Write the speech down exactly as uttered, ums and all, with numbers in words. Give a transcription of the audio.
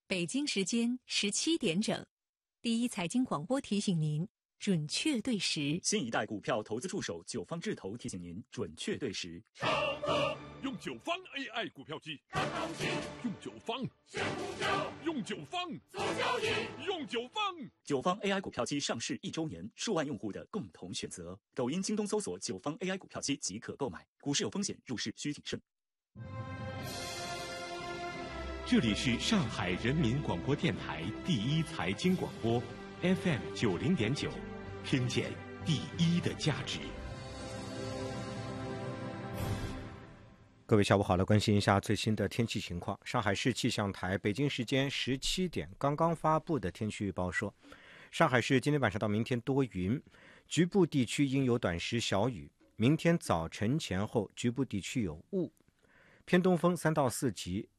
北京时间十七点整，第一财经广播提醒您准确对时。 新一代股票投资助手九方智投提醒您准确对时。 超哥用九方 A I 股票机，看行情；用九方选股票，用九方做交易，用九方。 九方 A I 股票机上市一周年，数万用户的共同选择。抖音、京东搜索九方 A I 股票机即可购买。股市有风险，入市需谨慎。 这里是上海人民广播电台第一财经广播 F M 九零点九，听见第一的价值。 各位下午好，来关心一下最新的天气情况。上海市气象台北京时间十七点刚刚发布的天气预报说，上海市今天晚上到明天多云，局部地区应有短时小雨，明天早晨前后局部地区有雾，偏东风三到四级，